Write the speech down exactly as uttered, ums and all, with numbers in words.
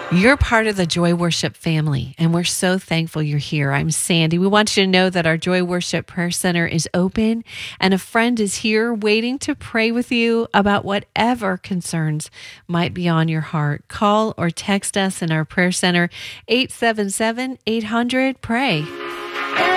You're part of the Joy Worship family, and we're so thankful you're here. I'm Sandy. We want you to know that our Joy Worship Prayer Center is open, and a friend is here waiting to pray with you about whatever concerns might be on your heart. Call or text us in our prayer center, eight seven seven, eight hundred, pray.